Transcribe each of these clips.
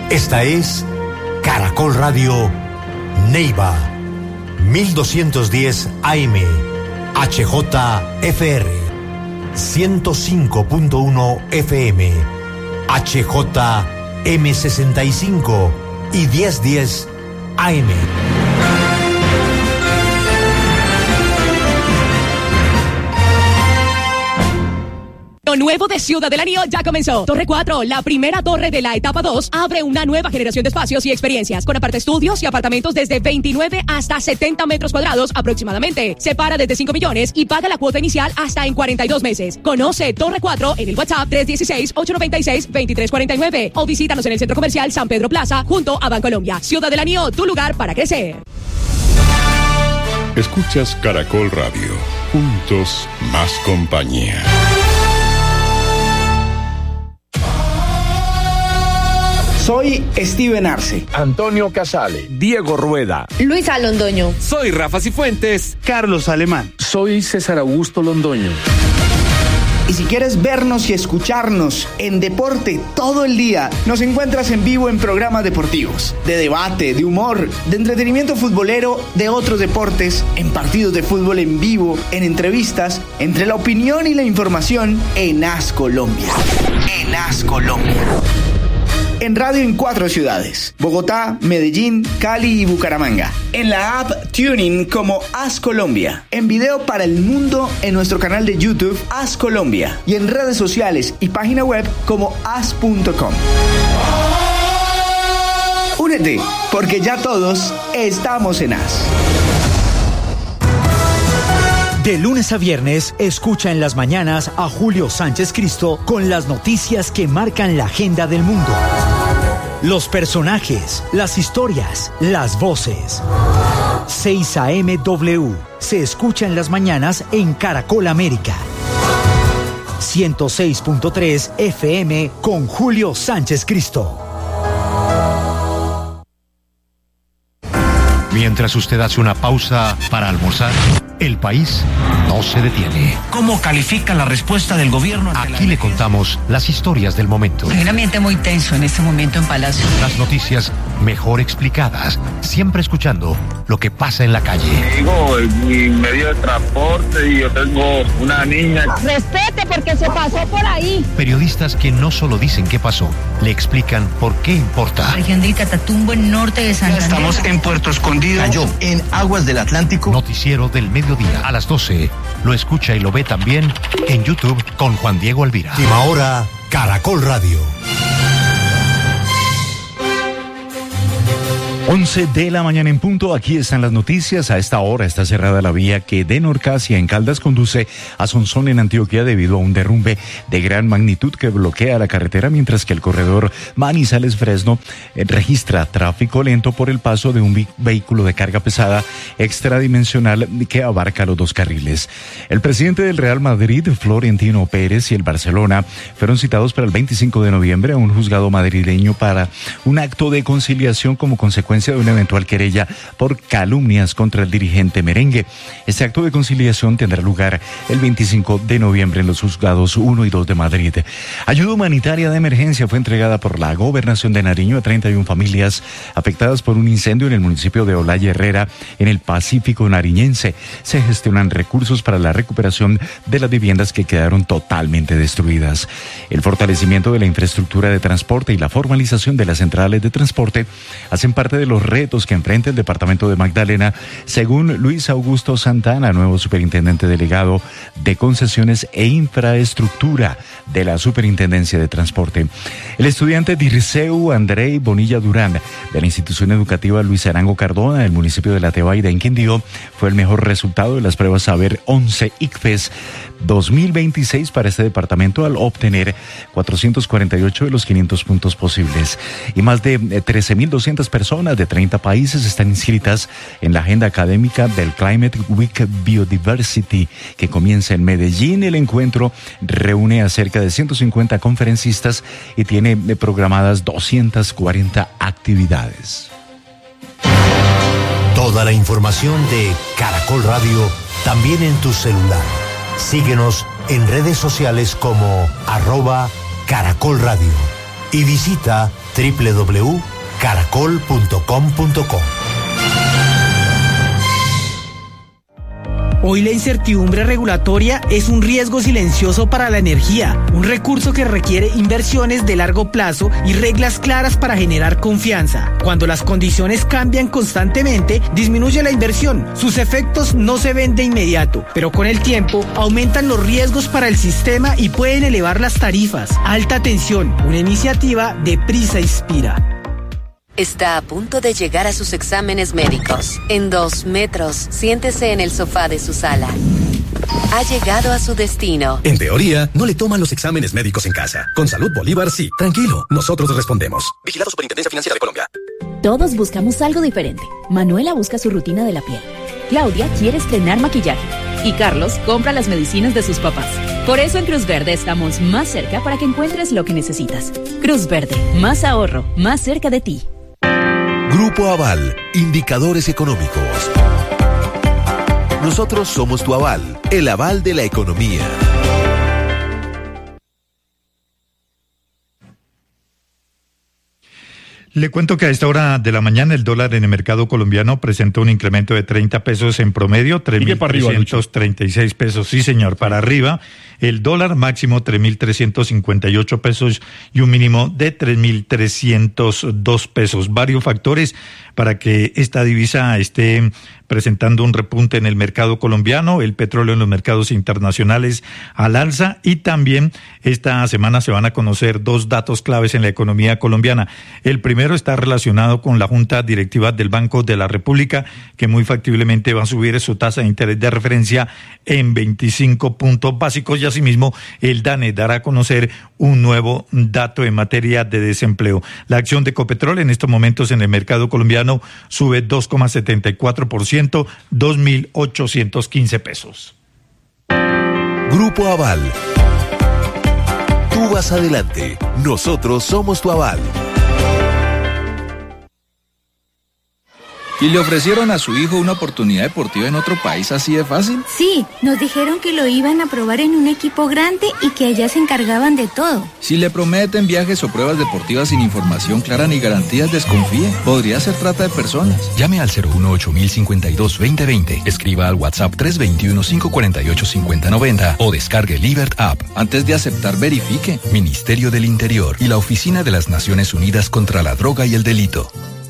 Esta es Caracol Radio Neiva, 1210 AM, HJFR, 105.1 FM, HJM65 y 1010 AM. Lo nuevo de Ciudad del Anillo ya comenzó. Torre 4, la primera torre de la etapa 2, abre una nueva generación de espacios y experiencias, con aparte estudios y apartamentos desde 29 hasta 70 metros cuadrados aproximadamente. Separa desde 5 millones y paga la cuota inicial hasta en 42 meses. Conoce Torre 4 en el WhatsApp 316-896-2349 o visítanos en el Centro Comercial San Pedro Plaza junto a Bancolombia. Ciudad del Anillo, tu lugar para crecer. Escuchas Caracol Radio. Juntos, más compañía. Soy Steven Arce, Antonio Casale, Diego Rueda, Luisa Londoño. Soy Rafa Cifuentes, Carlos Alemán. Soy César Augusto Londoño. Y si quieres vernos y escucharnos en deporte todo el día, nos encuentras en vivo en programas deportivos, de debate, de humor, de entretenimiento futbolero, de otros deportes, en partidos de fútbol en vivo, en entrevistas, entre la opinión y la información, en AS Colombia. En AS Colombia. En radio en 4 ciudades: Bogotá, Medellín, Cali y Bucaramanga. En la app TuneIn como AS Colombia. En video para el mundo en nuestro canal de YouTube AS Colombia. Y en redes sociales y página web como as.com. Únete, porque ya todos estamos en AS. De lunes a viernes, escucha en las mañanas a Julio Sánchez Cristo con las noticias que marcan la agenda del mundo. Los personajes, las historias, las voces. 6 AM W se escucha en las mañanas en Caracol América. 106.3 FM con Julio Sánchez Cristo. Mientras usted hace una pausa para almorzar, el país no se detiene. ¿Cómo califica la respuesta del gobierno? Aquí le contamos las historias del momento. Hay un ambiente muy tenso en este momento en Palacio. Las noticias mejor explicadas, siempre escuchando lo que pasa en la calle. Digo, mi medio de transporte y yo tengo una niña. Respete porque se pasó por ahí. Periodistas que no solo dicen qué pasó, le explican por qué importa. Región del Catatumbo, en norte de Santander. Estamos en Puerto Escondido. Cayó en aguas del Atlántico. Noticiero del mediodía a las 12. Lo escucha y lo ve también en YouTube con Juan Diego Alvira. Última hora, Caracol Radio. 11 de la mañana en punto, aquí están las noticias. A esta hora está cerrada la vía que de Norcasia en Caldas conduce a Sonsón en Antioquia debido a un derrumbe de gran magnitud que bloquea la carretera, mientras que el corredor Manizales-Fresno registra tráfico lento por el paso de un vehículo de carga pesada extradimensional que abarca los 2 carriles. El presidente del Real Madrid, Florentino Pérez, y el Barcelona fueron citados para el 25 de noviembre a un juzgado madrileño para un acto de conciliación como consecuencia de una eventual querella por calumnias contra el dirigente merengue. Este acto de conciliación tendrá lugar el 25 de noviembre en los juzgados 1 y 2 de Madrid. Ayuda humanitaria de emergencia fue entregada por la Gobernación de Nariño a 31 familias afectadas por un incendio en el municipio de Olaya Herrera, en el Pacífico nariñense. Se gestionan recursos para la recuperación de las viviendas que quedaron totalmente destruidas. El fortalecimiento de la infraestructura de transporte y la formalización de las centrales de transporte hacen parte de los retos que enfrenta el departamento de Magdalena, según Luis Augusto Santana, nuevo superintendente delegado de concesiones e infraestructura de la Superintendencia de Transporte. El estudiante Dirceu Andrei Bonilla Durán, de la institución educativa Luis Arango Cardona, del municipio de La Tebaida en Quindío, fue el mejor resultado de las pruebas Saber 11 ICFES 2026 para este departamento, al obtener 448 de los 500 puntos posibles. Y más de 13.200 personas de 30 países están inscritas en la agenda académica del Climate Week Biodiversity, que comienza en Medellín. El encuentro reúne a cerca de 150 conferencistas y tiene programadas 240 actividades. Toda la información de Caracol Radio también en tu celular. Síguenos en redes sociales como @Caracol Radio y visita www.caracol.com.co. Hoy la incertidumbre regulatoria es un riesgo silencioso para la energía, un recurso que requiere inversiones de largo plazo y reglas claras para generar confianza. Cuando las condiciones cambian constantemente, disminuye la inversión. Sus efectos no se ven de inmediato, pero con el tiempo aumentan los riesgos para el sistema y pueden elevar las tarifas. Alta tensión, una iniciativa de Prisa Inspira. Está a punto de llegar a sus exámenes médicos. En 2 metros, siéntese en el sofá de su sala. Ha llegado a su destino. En teoría, no le toman los exámenes médicos en casa. Con Salud Bolívar, sí. Tranquilo, nosotros respondemos. Vigilado Superintendencia Financiera de Colombia. Todos buscamos algo diferente. Manuela busca su rutina de la piel. Claudia quiere estrenar maquillaje. Y Carlos compra las medicinas de sus papás. Por eso en Cruz Verde estamos más cerca para que encuentres lo que necesitas. Cruz Verde, más ahorro, más cerca de ti. Grupo Aval, indicadores económicos. Nosotros somos tu aval, el aval de la economía. Le cuento que a esta hora de la mañana el dólar en el mercado colombiano presentó un incremento de 30 pesos en promedio, 3.336 pesos. Sí, señor, para arriba. El dólar máximo 3.358 pesos y un mínimo de 3.302 pesos. Varios factores para que esta divisa esté presentando un repunte en el mercado colombiano, el petróleo en los mercados internacionales al alza, y también esta semana se van a conocer 2 datos claves en la economía colombiana. El primero está relacionado con la Junta Directiva del Banco de la República, que muy factiblemente va a subir su tasa de interés de referencia en 25 puntos básicos, y asimismo el DANE dará a conocer un nuevo dato en materia de desempleo. La acción de Ecopetrol en estos momentos en el mercado colombiano sube 2,74%, 2.815 pesos. Grupo Aval. Tú vas adelante. Nosotros somos tu aval. ¿Y le ofrecieron a su hijo una oportunidad deportiva en otro país así de fácil? Sí, nos dijeron que lo iban a probar en un equipo grande y que allá se encargaban de todo. Si le prometen viajes o pruebas deportivas sin información clara ni garantías, desconfíe. Podría ser trata de personas. Llame al 018-052-2020. Escriba al WhatsApp 321-548-5090 o descargue Libert App. Antes de aceptar, verifique. Ministerio del Interior y la Oficina de las Naciones Unidas contra la Droga y el Delito.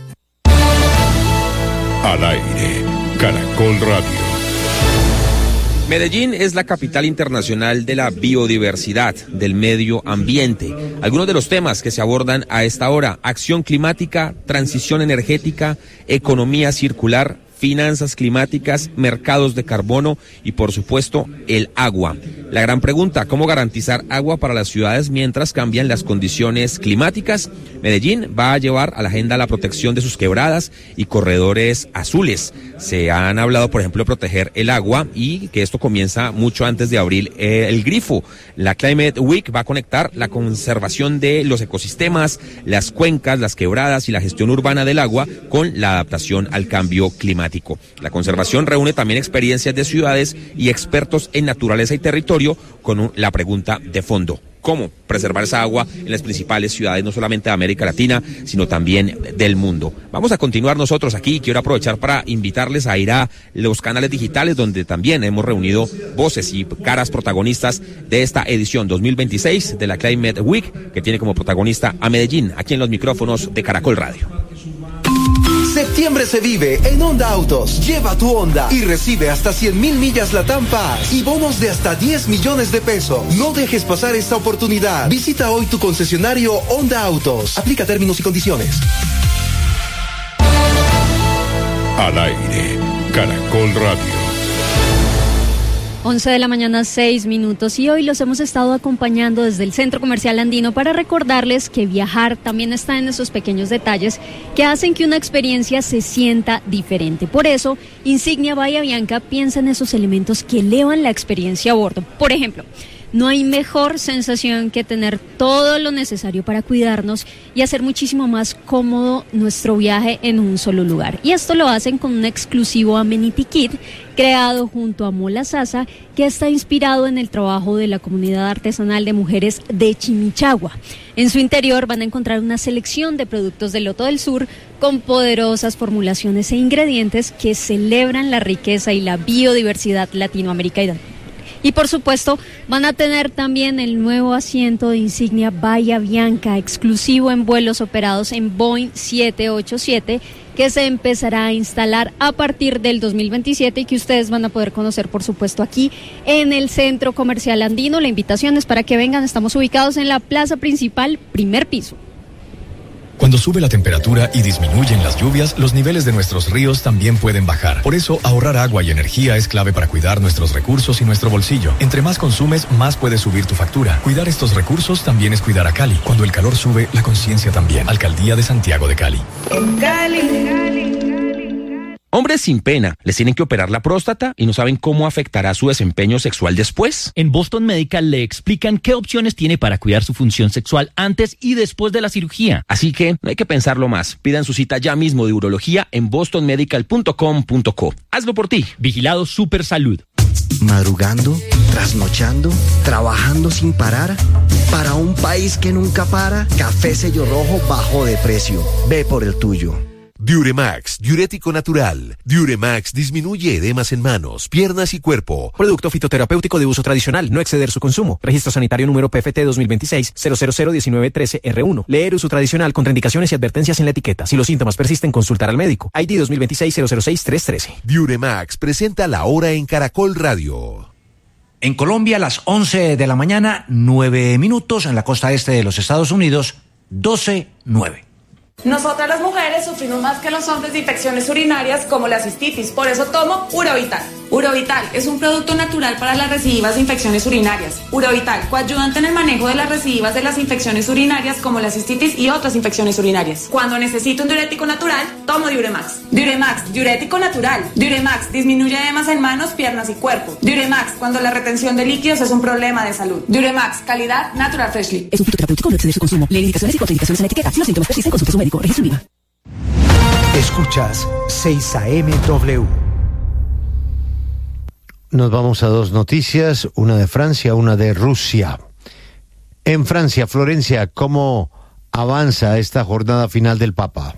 Al aire, Caracol Radio. Medellín es la capital internacional de la biodiversidad, del medio ambiente. Algunos de los temas que se abordan a esta hora: acción climática, transición energética, economía circular, finanzas climáticas, mercados de carbono y, por supuesto, el agua. La gran pregunta: ¿cómo garantizar agua para las ciudades mientras cambian las condiciones climáticas? Medellín va a llevar a la agenda la protección de sus quebradas y corredores azules. Se han hablado, por ejemplo, de proteger el agua, y que esto comienza mucho antes de abrir el grifo. La Climate Week va a conectar la conservación de los ecosistemas, las cuencas, las quebradas y la gestión urbana del agua con la adaptación al cambio climático. La conservación reúne también experiencias de ciudades y expertos en naturaleza y territorio con la pregunta de fondo: ¿cómo preservar esa agua en las principales ciudades, no solamente de América Latina, sino también del mundo? Vamos a continuar nosotros aquí. Quiero aprovechar para invitarles a ir a los canales digitales, donde también hemos reunido voces y caras protagonistas de esta edición 2026 de la Climate Week, que tiene como protagonista a Medellín, aquí en los micrófonos de Caracol Radio. Septiembre se vive en Honda Autos. Lleva tu Honda y recibe hasta 100,000 millas Latam Pass y bonos de hasta 10 millones de pesos. No dejes pasar esta oportunidad. Visita hoy tu concesionario Honda Autos. Aplica términos y condiciones. Al aire, Caracol Radio. 11 de la mañana, 6 minutos, y hoy los hemos estado acompañando desde el Centro Comercial Andino para recordarles que viajar también está en esos pequeños detalles que hacen que una experiencia se sienta diferente. Por eso, Insignia Bahía Bianca piensa en esos elementos que elevan la experiencia a bordo. Por ejemplo, No hay mejor sensación que tener todo lo necesario para cuidarnos y hacer muchísimo más cómodo nuestro viaje en un solo lugar. Y esto lo hacen con un exclusivo Amenity Kit creado junto a Mola Sasa, que está inspirado en el trabajo de la comunidad artesanal de mujeres de Chimichagua. En su interior van a encontrar una selección de productos del Loto del Sur con poderosas formulaciones e ingredientes que celebran la riqueza y la biodiversidad latinoamericana. Y por supuesto van a tener también el nuevo asiento de insignia Bahía Bianca, exclusivo en vuelos operados en Boeing 787, que se empezará a instalar a partir del 2027 y que ustedes van a poder conocer, por supuesto, aquí en el Centro Comercial Andino. La invitación es para que vengan, estamos ubicados en la plaza principal, primer piso. Cuando sube la temperatura y disminuyen las lluvias, los niveles de nuestros ríos también pueden bajar. Por eso, ahorrar agua y energía es clave para cuidar nuestros recursos y nuestro bolsillo. Entre más consumes, más puede subir tu factura. Cuidar estos recursos también es cuidar a Cali. Cuando el calor sube, la conciencia también. Alcaldía de Santiago de Cali. Hombres sin pena, les tienen que operar la próstata y no saben cómo afectará su desempeño sexual después. En Boston Medical le explican qué opciones tiene para cuidar su función sexual antes y después de la cirugía. Así que no hay que pensarlo más. Pidan su cita ya mismo de urología en bostonmedical.com.co. Hazlo por ti. Vigilado Supersalud. Madrugando, trasnochando, trabajando sin parar. Para un país que nunca para, Café Sello Rojo bajó de precio. Ve por el tuyo. Diuremax, diurético natural. Diuremax disminuye edemas en manos, piernas y cuerpo. Producto fitoterapéutico de uso tradicional, no exceder su consumo. Registro sanitario número PFT 2026-0001913R1. Leer uso tradicional, contraindicaciones y advertencias en la etiqueta. Si los síntomas persisten, consultar al médico. ID 2026-006-313. Diuremax presenta La Hora en Caracol Radio. En Colombia, a las 11 de la mañana, 9 minutos. En la costa este de los Estados Unidos, 12:09. Nosotras las mujeres sufrimos más que los hombres de infecciones urinarias como la cistitis, por eso tomo Urovital. Urovital es un producto natural para las recidivas de infecciones urinarias. Urovital, coayudante en el manejo de las recidivas de las infecciones urinarias como la cistitis y otras infecciones urinarias. Cuando necesito un diurético natural, tomo Diuremax. Diuremax, diurético natural. Diuremax disminuye edemas en manos, piernas y cuerpo. Diuremax, cuando la retención de líquidos es un problema de salud. Diuremax, calidad Natural Freshly. Es un fitoterapéutico, no exceder su consumo. Lee indicaciones y contraindicaciones en la etiqueta. Si los síntomas persisten, consulte a su médico. Registro IVA. Escuchas 6AMW. Nos vamos a dos noticias, una de Francia, una de Rusia. En Francia, Florencia, ¿cómo avanza esta jornada final del Papa?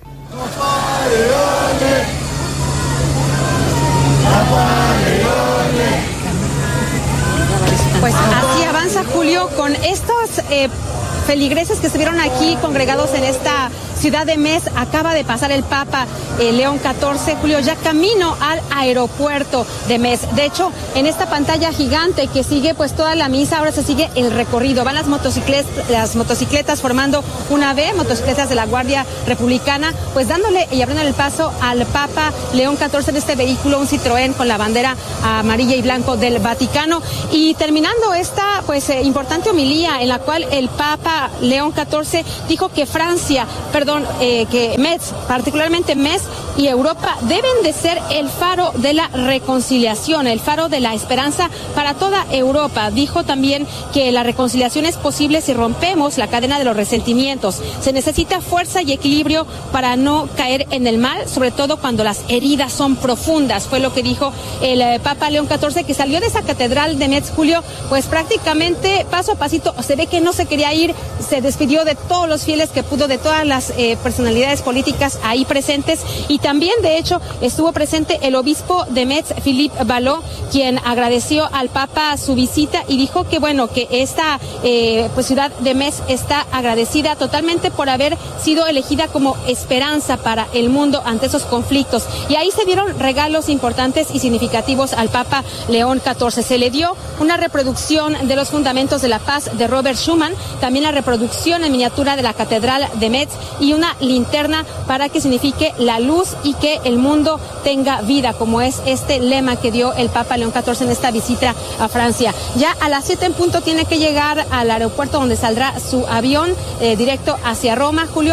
Pues así avanza, Julio, con estos feligreses que estuvieron aquí congregados en esta ciudad de Metz. Acaba de pasar el Papa León XIV, Julio, ya camino al aeropuerto de Metz. De hecho, en esta pantalla gigante que sigue pues toda la misa, ahora se sigue el recorrido. Van las motocicletas formando una V, motocicletas de la Guardia Republicana, pues dándole y abriendo el paso al Papa León XIV en este vehículo, un Citroën con la bandera amarilla y blanco del Vaticano. Y terminando esta pues importante homilía en la cual el Papa León XIV dijo que que Metz, particularmente Metz y Europa, deben de ser el faro de la reconciliación, el faro de la esperanza para toda Europa. Dijo también que la reconciliación es posible si rompemos la cadena de los resentimientos. Se necesita fuerza y equilibrio para no caer en el mal, sobre todo cuando las heridas son profundas. Fue lo que dijo el Papa León XIV, que salió de esa catedral de Metz, Julio, pues prácticamente paso a pasito. Se ve que no se quería ir, se despidió de todos los fieles que pudo, de todas las personalidades políticas ahí presentes, y también de hecho estuvo presente el obispo de Metz, Philippe Ballot, quien agradeció al Papa su visita y dijo que bueno, que esta pues ciudad de Metz está agradecida totalmente por haber sido elegida como esperanza para el mundo ante esos conflictos. Y ahí se dieron regalos importantes y significativos al Papa León XIV. Se le dio una reproducción de los fundamentos de la paz de Robert Schuman, también la reproducción en miniatura de la catedral de Metz y una linterna para que signifique la luz y que el mundo tenga vida, como es este lema que dio el Papa León XIV en esta visita a Francia. Ya a las 7 en punto tiene que llegar al aeropuerto donde saldrá su avión directo hacia Roma, Julio,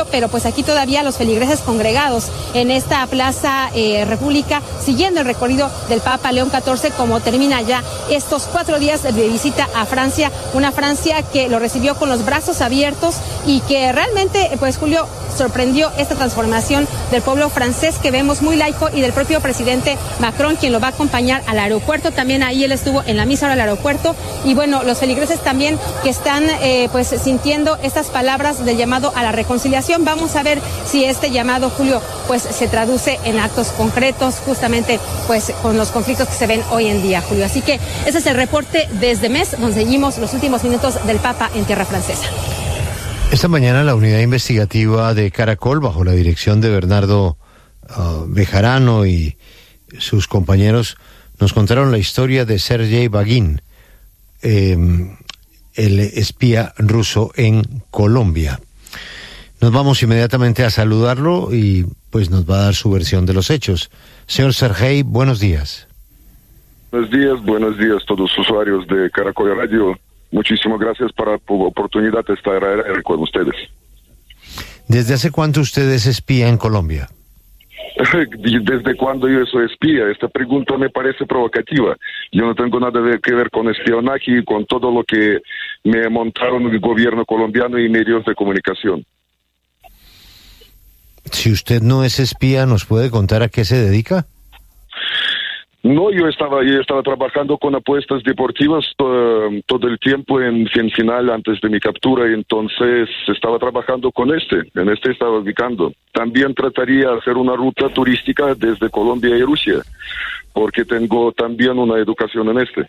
Julio, pero pues aquí todavía los feligreses congregados en esta Plaza República, siguiendo el recorrido del Papa León XIV, como termina ya estos 4 días de visita a Francia, una Francia que lo recibió con los brazos abiertos y que realmente, pues Julio, sorprendió esta transformación del pueblo francés que vemos muy laico, y del propio presidente Macron, quien lo va a acompañar al aeropuerto. También ahí él estuvo en la misa ahora al aeropuerto, y bueno, los feligreses también que están pues sintiendo estas palabras del llamado a la reconciliación. Vamos a ver si este llamado, Julio, pues se traduce en actos concretos, justamente pues con los conflictos que se ven hoy en día, Julio. Así que ese es el reporte desde Metz, donde seguimos los últimos minutos del Papa en tierra francesa. Esta mañana la unidad investigativa de Caracol, bajo la dirección de Bernardo Bejarano y sus compañeros, nos contaron la historia de Sergei Bagin, el espía ruso en Colombia. Nos vamos inmediatamente a saludarlo y pues nos va a dar su versión de los hechos. Señor Sergei, buenos días. Buenos días a todos los usuarios de Caracol Radio. Muchísimas gracias por la oportunidad de estar con ustedes. ¿Desde hace cuánto usted es espía en Colombia? ¿Desde cuándo yo soy espía? Esta pregunta me parece provocativa. Yo no tengo nada que ver con espionaje y con todo lo que me montaron el gobierno colombiano y medios de comunicación. Si usted no es espía, ¿nos puede contar a qué se dedica? No, yo estaba trabajando con apuestas deportivas todo el tiempo en final antes de mi captura, y entonces estaba trabajando en este estaba ubicando. También trataría de hacer una ruta turística desde Colombia y Rusia, porque tengo también una educación en este.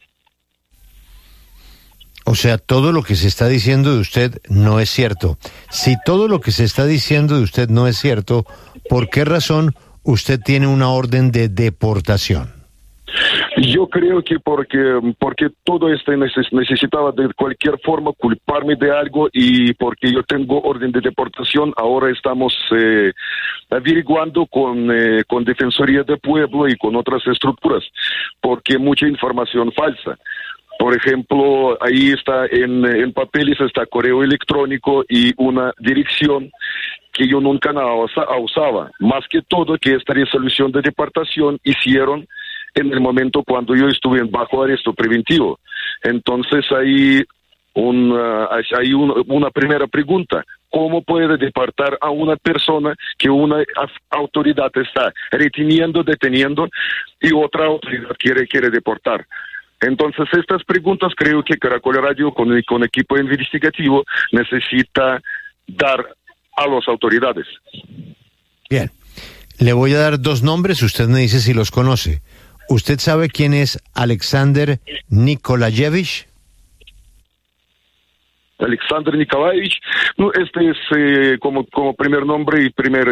O sea, todo lo que se está diciendo de usted no es cierto. Si todo lo que se está diciendo de usted no es cierto, ¿por qué razón usted tiene una orden de deportación? Yo creo que porque todo esto necesitaba de cualquier forma culparme de algo, y porque yo tengo orden de deportación. Ahora estamos averiguando con Defensoría del Pueblo y con otras estructuras, porque mucha información falsa. Por ejemplo, ahí está en papeles, está correo electrónico y una dirección que yo nunca usaba. Más que todo, que esta resolución de deportación hicieron en el momento cuando yo estuve bajo arresto preventivo. Entonces hay una primera pregunta: ¿cómo puede deportar a una persona que una autoridad está deteniendo y otra autoridad quiere deportar? Entonces estas preguntas creo que Caracol Radio con equipo investigativo necesita dar a las autoridades. Bien, le voy a dar 2 nombres, usted me dice si los conoce. ¿Usted sabe quién es Alexander Nikolaevich? Alexander Nikolaevich, no, este es como primer nombre y primer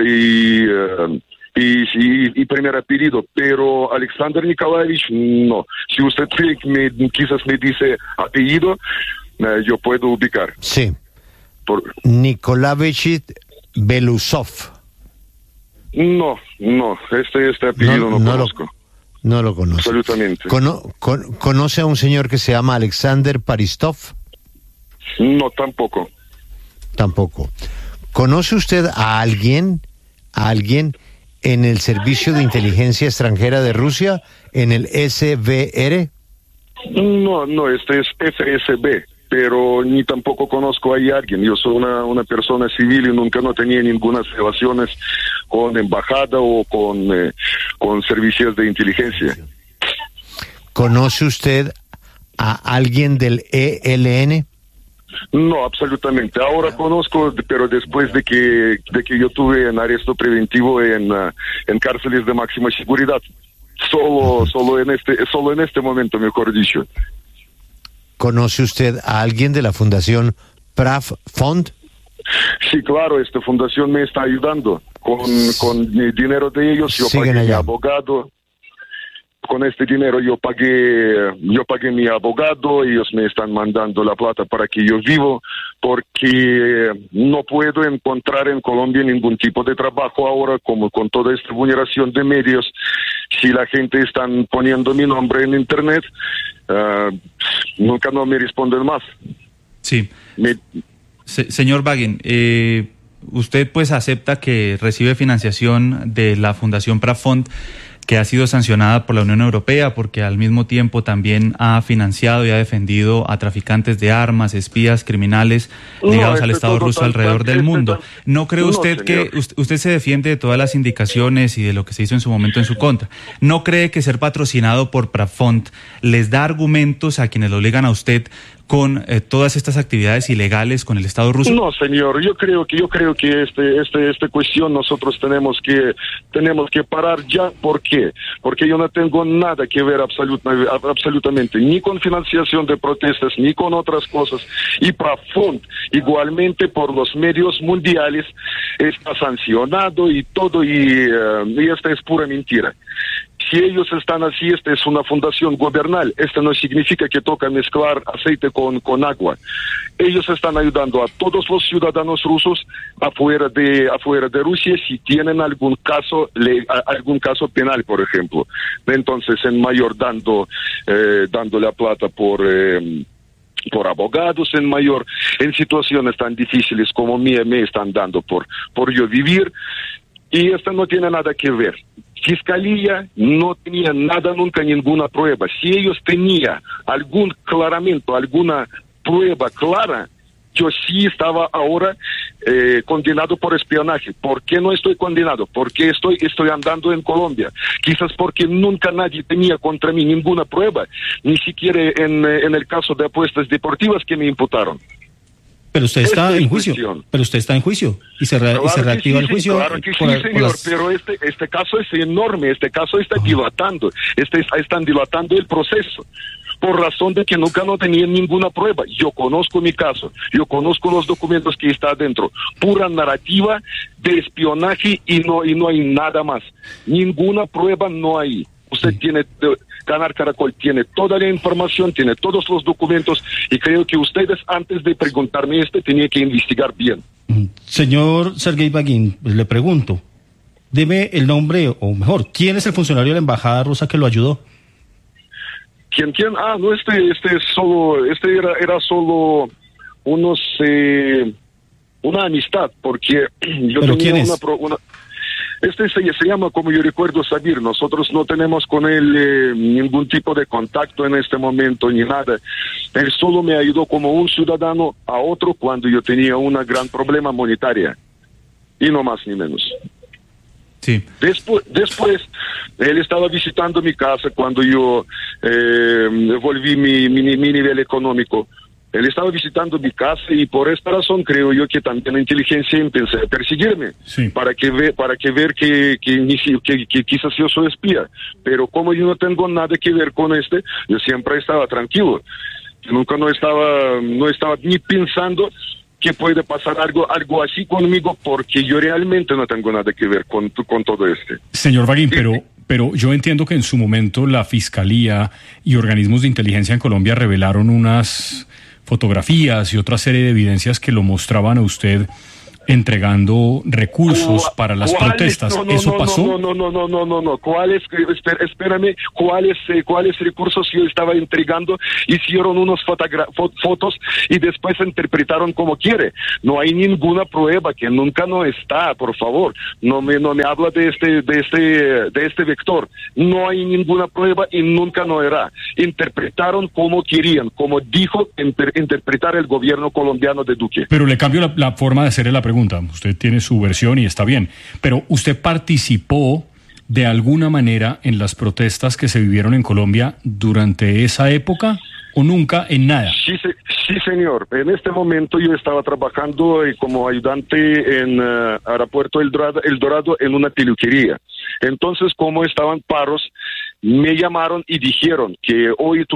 apellido, pero Alexander Nikolaevich no. Si usted quizás me dice apellido, yo puedo ubicar. Sí. Nikolaevich Belousov. No, este apellido no conozco. No lo conoce. Absolutamente. ¿Conoce a un señor que se llama Alexander Paristov? No, tampoco. Tampoco. ¿Conoce usted a alguien en el Servicio de Inteligencia Extranjera de Rusia, en el SVR? No, este es FSB, pero ni tampoco conozco a alguien. Yo soy una persona civil y nunca no tenía ninguna relaciones con embajada o con servicios de inteligencia. ¿Conoce usted a alguien del ELN? No, absolutamente. Ahora conozco, pero después de que yo tuve en arresto preventivo en cárceles de máxima seguridad. Solo en este momento, mejor dicho. ¿Conoce usted a alguien de la Fundación PRAF Fund? Sí, claro, esta fundación me está ayudando con el dinero de ellos. Yo Siguen pagué allá. mi abogado. Con este dinero yo pagué mi abogado. Ellos me están mandando la plata para que yo vivo, porque no puedo encontrar en Colombia ningún tipo de trabajo ahora, como con toda esta vulneración de medios. Si la gente está poniendo mi nombre en internet, nunca no me responden más. Sí. Señor Bagin, usted pues acepta que recibe financiación de la Fundación Prafond, que ha sido sancionada por la Unión Europea porque al mismo tiempo también ha financiado y ha defendido a traficantes de armas, espías, criminales ligados al Estado ruso alrededor del mundo. ¿No cree usted que usted se defiende de todas las indicaciones y de lo que se hizo en su momento en su contra? ¿No cree que ser patrocinado por Prafond les da argumentos a quienes lo obligan a usted con todas estas actividades ilegales con el Estado ruso? No, señor, yo creo que esta cuestión nosotros tenemos que parar ya. ¿Por qué? Porque yo no tengo nada que ver absolutamente ni con financiación de protestas ni con otras cosas, y Prafond igualmente por los medios mundiales está sancionado y todo, y esta es pura mentira. Si ellos están así, esta es una fundación gubernal. Esto no significa que toca mezclar aceite con agua. Ellos están ayudando a todos los ciudadanos rusos afuera de Rusia si tienen algún caso penal, por ejemplo. Entonces, en mayor dando la plata por abogados, en mayor en situaciones tan difíciles como me están dando por yo vivir. Y esto no tiene nada que ver. Fiscalía no tenía nunca ninguna prueba. Si ellos tenían algún claramento, alguna prueba clara, yo sí estaba ahora condenado por espionaje. ¿Por qué no estoy condenado? Porque estoy andando en Colombia. Quizás porque nunca nadie tenía contra mí ninguna prueba, ni siquiera en el caso de apuestas deportivas que me imputaron. Pero usted está en juicio. Y se reactiva el juicio. Claro que sí, señor, pero este caso es enorme, este caso está dilatando, están dilatando el proceso, por razón de que nunca no tenían ninguna prueba. Yo conozco mi caso, yo conozco los documentos que está adentro, pura narrativa de espionaje y no hay nada más, ninguna prueba no hay. Usted tiene, Canal Caracol tiene toda la información, tiene todos los documentos, y creo que ustedes, antes de preguntarme tenían que investigar bien. Señor Sergei Bagin, pues le pregunto, deme el nombre, o mejor, ¿quién es el funcionario de la embajada rusa que lo ayudó? ¿Quién? Ah, no, era solo una amistad, porque yo ¿Pero tenía quién es? se llama, como yo recuerdo, Sabir. Nosotros no tenemos con él ningún tipo de contacto en este momento, ni nada. Él solo me ayudó como un ciudadano a otro cuando yo tenía un gran problema monetario. Y no más ni menos. Sí. Después, él estaba visitando mi casa cuando yo volví mi nivel económico. Él estaba visitando mi casa y por esta razón creo yo que también la inteligencia empezó a perseguirme, sí, para que ver que quizás yo soy espía. Pero como yo no tengo nada que ver con yo siempre estaba tranquilo. Yo nunca no estaba ni pensando que puede pasar algo así conmigo, porque yo realmente no tengo nada que ver con todo esto. Señor Bagin, pero yo entiendo que en su momento la Fiscalía y organismos de inteligencia en Colombia revelaron unas fotografías y otra serie de evidencias que lo mostraban a usted entregando recursos para las protestas. ¿Eso pasó? No. Espérame, ¿cuáles recursos yo estaba entregando? Hicieron unas fotos y después interpretaron como quiere. No hay ninguna prueba, que nunca no está, por favor. No me habla de este vector. No hay ninguna prueba y nunca no era. Interpretaron como querían, como dijo interpretar el gobierno colombiano de Duque. Pero le cambio la forma de hacerle la pregunta. Usted tiene su versión y está bien, pero ¿usted participó de alguna manera en las protestas que se vivieron en Colombia durante esa época o nunca en nada? Sí, señor. En este momento yo estaba trabajando como ayudante en Aeropuerto El Dorado en una peluquería. Entonces, como estaban paros, me llamaron y dijeron que hoy